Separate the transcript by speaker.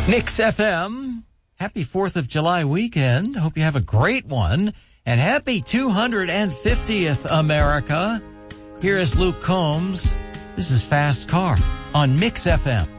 Speaker 1: Mix FM. Happy 4th of July weekend. Hope you have a great one. And happy 250th, America. Here is Luke Combs. This is Fast Car on Mix FM.